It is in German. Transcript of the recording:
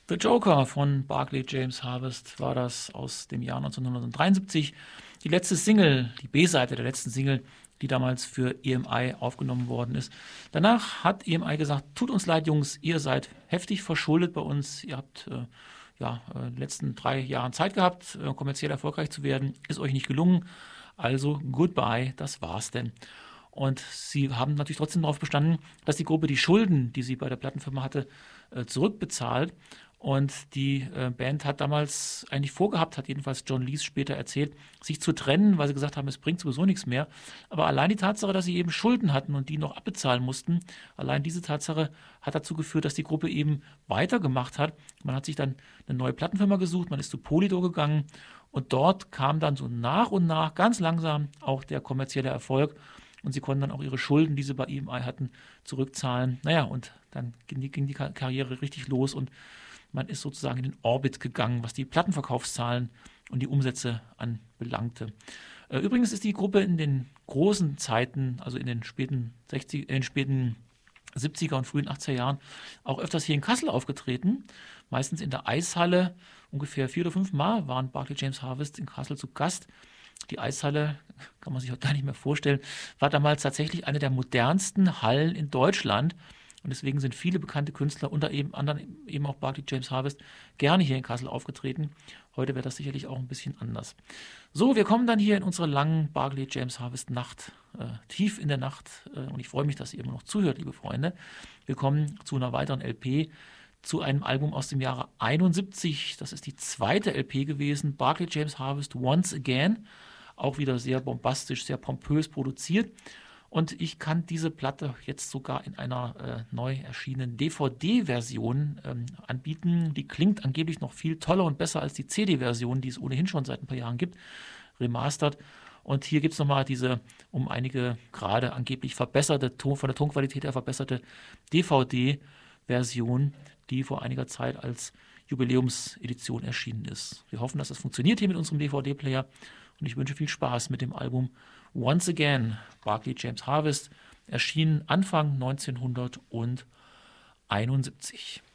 The Joker von Barclay James Harvest war das aus dem Jahr 1973. Die letzte Single, die B-Seite der letzten Single, die damals für EMI aufgenommen worden ist. Danach hat EMI gesagt, tut uns leid, Jungs, ihr seid heftig verschuldet bei uns. Ihr habt in den letzten 3 Jahren Zeit gehabt, kommerziell erfolgreich zu werden. Ist euch nicht gelungen. Also goodbye, das war's denn. Und sie haben natürlich trotzdem darauf bestanden, dass die Gruppe die Schulden, die sie bei der Plattenfirma hatte, zurückbezahlt. Und die Band hat damals eigentlich vorgehabt, hat jedenfalls John Lees später erzählt, sich zu trennen, weil sie gesagt haben, es bringt sowieso nichts mehr. Aber allein die Tatsache, dass sie eben Schulden hatten und die noch abbezahlen mussten, allein diese Tatsache hat dazu geführt, dass die Gruppe eben weitergemacht hat. Man hat sich dann eine neue Plattenfirma gesucht, man ist zu Polydor gegangen und dort kam dann so nach und nach ganz langsam auch der kommerzielle Erfolg. Und sie konnten dann auch ihre Schulden, die sie bei EMI hatten, zurückzahlen. Naja, und dann ging die Karriere richtig los und man ist sozusagen in den Orbit gegangen, was die Plattenverkaufszahlen und die Umsätze anbelangte. Übrigens ist die Gruppe in den großen Zeiten, also in den späten 70er und frühen 80er Jahren, auch öfters hier in Kassel aufgetreten. Meistens in der Eishalle. Ungefähr 4 oder 5 Mal waren Barclay James Harvest in Kassel zu Gast. Die Eishalle, kann man sich heute gar nicht mehr vorstellen, war damals tatsächlich eine der modernsten Hallen in Deutschland. Und deswegen sind viele bekannte Künstler, unter anderem eben auch Barclay James Harvest, gerne hier in Kassel aufgetreten. Heute wäre das sicherlich auch ein bisschen anders. So, wir kommen dann hier in unsere langen Barclay James Harvest Nacht, tief in der Nacht. Und ich freue mich, dass ihr immer noch zuhört, liebe Freunde. Wir kommen zu einer weiteren LP, zu einem Album aus dem Jahre 71. Das ist die zweite LP gewesen, Barclay James Harvest Once Again. Auch wieder sehr bombastisch, sehr pompös produziert. Und ich kann diese Platte jetzt sogar in einer neu erschienenen DVD-Version anbieten. Die klingt angeblich noch viel toller und besser als die CD-Version, die es ohnehin schon seit ein paar Jahren gibt, remastered. Und hier gibt es nochmal diese um einige Grade angeblich verbesserte, von der Tonqualität her verbesserte DVD-Version, die vor einiger Zeit als Jubiläumsedition erschienen ist. Wir hoffen, dass das funktioniert hier mit unserem DVD-Player. Und ich wünsche viel Spaß mit dem Album Once Again, Barclay James Harvest, erschienen Anfang 1971.